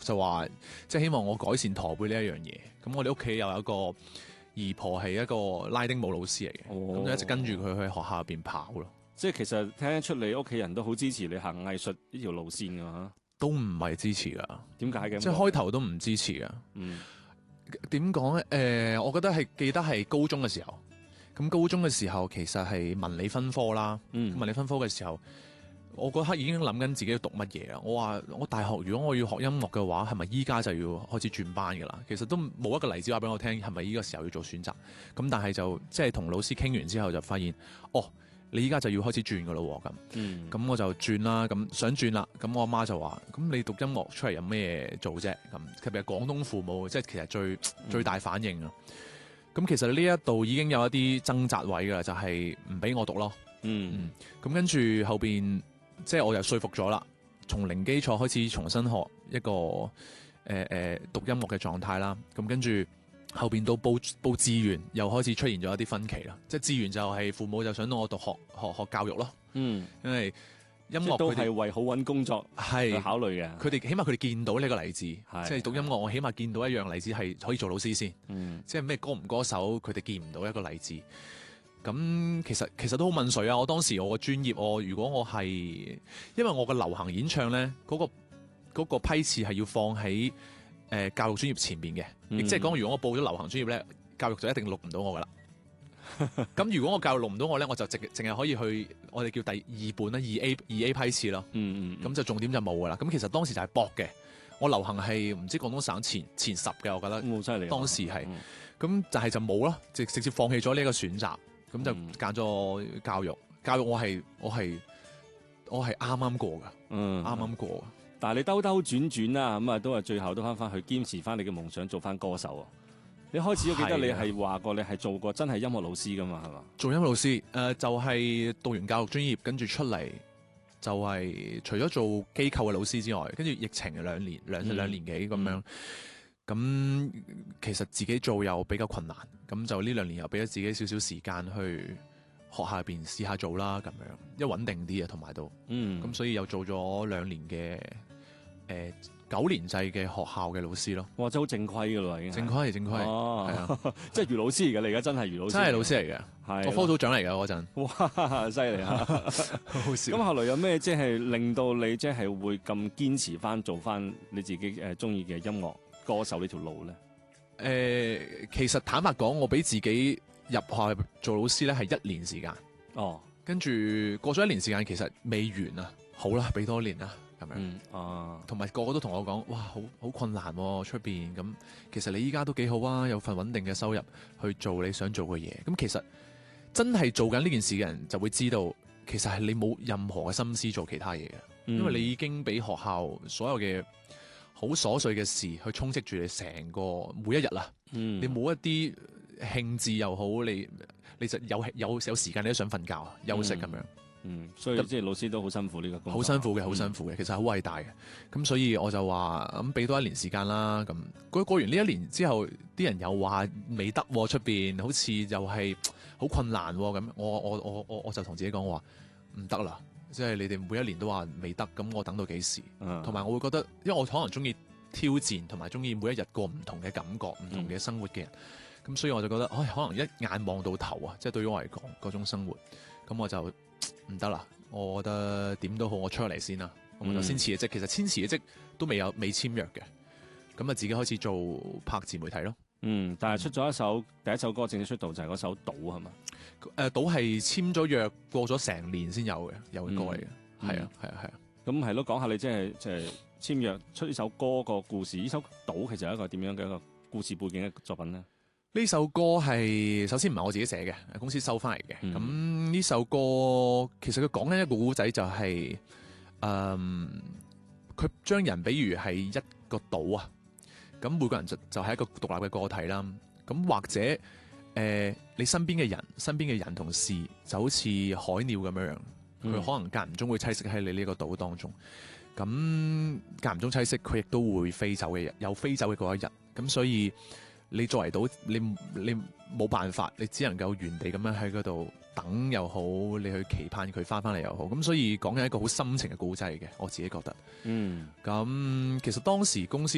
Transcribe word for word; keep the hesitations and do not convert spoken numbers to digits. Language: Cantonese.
就話即係希望我改善駝背呢一樣嘢。咁我哋屋企又有一個姨婆係一個拉丁舞老師嚟嘅，咁、哦、就一直跟住佢去學校入邊跑咯。 即係其實聽得出你屋企人都好支持你行藝術呢條路線㗎嚇。 都唔係支持㗎。 點解嘅？ 即係開頭都唔支持㗎。 嗯。 點講咧？誒、呃，我覺得係記得係高中嘅時候。咁高中嘅時候其實係文理分科啦。嗯。文理分科嘅時候，我嗰刻已經諗緊自己要讀乜嘢啦。我話我大學如果我要學音樂嘅話，係咪依家就要開始轉班㗎啦？其實都冇一個例子話俾我聽，係咪依個時候要做選擇？咁但係就即係同老師傾完之後就發現，哦。你依家就要開始轉噶咯喎，咁，咁、嗯、我就轉啦，咁想轉啦，咁我阿媽就話：咁你讀音樂出嚟有咩做啫？咁特別係廣東父母，即係其實最、嗯、最大反應啊！咁其實呢一度已經有一啲掙扎位噶啦，就係唔俾我讀咯。嗯，咁、嗯、跟住後邊，即係我又說服咗啦，從零基礎開始重新學一個誒誒、呃、讀音樂嘅狀態啦。咁跟住。後邊到報報志願又開始出現咗一啲分歧啦，即係志願就係父母就想到我讀學學學教育咯，嗯，因為音樂都係為好揾工作去考慮嘅， 佢哋起碼佢哋見到呢個例子，即係讀音樂我起碼見到一樣例子係可以做老師先，嗯，即係咩歌唔歌手佢哋見唔到一個例子，咁其實其實都好問水啊！我當時我個專業我如果我係因為我個流行演唱咧嗰、嗰個、嗰個批次係要放喺。誒、呃、教育專業前面嘅，亦即係講，如果我報咗流行專業咧，教育就一定錄唔到我噶啦。咁如果我教育錄唔到我咧，我就淨淨係可以去我哋叫第二本啦，二 A 二 A 批次咯。嗯嗯。咁就重點就冇噶啦。咁其實當時就係搏嘅。我流行係唔知廣東省前前十嘅，我覺得。好犀利。當時係。咁、嗯、就係就冇咯，直直接放棄咗呢一個選擇，咁就揀咗教育。教育我係我係我係啱啱過噶，嗯，啱啱過。 但係你兜兜轉轉啦，咁啊都係最後都翻翻去堅持翻你嘅夢想，做翻歌手啊！你開始都記得你係話過你係做過真係音樂老師噶嘛，係嘛？做音樂老師，誒、 呃、就係、是、讀完教育專業，跟住出嚟就係、是、除咗做機構嘅老師之外，跟住疫情兩年兩兩年幾咁樣，咁、嗯嗯、其實自己做又比較困難，咁就呢兩年又俾咗自己少少時間去學校入邊試下做啦，咁樣，因為穩定啲啊，同埋都，嗯，咁所以又做咗兩年嘅。誒、呃、九年制嘅學校嘅老師咯， 哇！真係好正規㗎啦，已經正規係正規，係、哦、啊， 即係余老師嚟嘅，你而家真係余老師， 真係老師嚟嘅，係我科組長嚟㗎嗰陣， 哇！犀利啊，好笑。咁後來有咩即係令到你即係會咁堅持翻做翻你自己誒中意嘅音樂歌手呢條路咧？誒、 呃，其實坦白講，我俾自己入學做老師咧係一年時間，哦，跟住過咗一年時間，其實未完啊，好啦，俾多一年啦。咁樣，嗯啊，同埋個個都同我講，哇，好好困難喎，出邊咁。其實你依家都幾好啊，有份穩定嘅收入去做你想做嘅嘢。咁其實真係做緊呢件事嘅人就會知道，其實係你冇任何嘅心思做其他嘢嘅，嗯，因為你已經俾學校所有嘅好瑣碎嘅事去充斥住你成個每一日啦。嗯，你冇一啲興致又好，你你就有有有時間你都想瞓覺休息咁樣。 嗯，所以即係老師都好辛苦呢個工作， 好辛苦嘅，好辛苦嘅，其實好偉大嘅。咁所以我就話咁俾多一年時間啦。咁過過完呢一年之後，啲人又話未得出邊，好似又係好困難咁。我我我我我就同自己講話唔得啦，即係你哋每一年都話未得，咁我等到幾時？同、嗯、埋我會覺得，因為我可能中意挑戰，同埋中意每一日過唔同嘅感覺、唔同嘅生活嘅人。咁、嗯、所以我就覺得，唉，可能一眼望到頭啊！即係對於我嚟講嗰種生活，咁我就。唔得啦，我覺得點都好，我出嚟先啦，我就先辭嘅職。其實先辭嘅職都未有未簽約嘅，咁啊自己開始做拍自媒體咯。嗯，但係出咗一首、嗯、第一首歌正式出道就係嗰首《賭》係嘛？誒，《賭》係簽咗約過咗成年先有嘅，有嘅歌嚟嘅。係、嗯、啊，係啊，係啊。咁係咯，講下你即係即係簽約出呢首歌個故事。呢首《賭》其實係一個點樣嘅一個故事背景嘅作品咧？呢首歌係首先唔係我自己寫嘅，公司收翻嚟嘅。咁、嗯、呢首歌其實佢講緊一個故仔、就係，就係誒佢將人比喻係一個島啊。咁每個人就就係一個獨立嘅個體啦。咁或者誒、呃、你身邊嘅人、身邊嘅人同事就好似海鳥咁樣樣，佢、嗯、可能間唔中會棲息喺你呢個島當中。咁間唔中棲息，佢亦都會飛走嘅日，有飛走嘅嗰一日。咁所以你作為到你你冇辦法，你只能夠原地咁樣喺嗰度等又好，你去期盼佢翻翻嚟又好，咁所以講緊一個好深情嘅故仔嚟嘅，我自己覺得。嗯，咁其實當時公司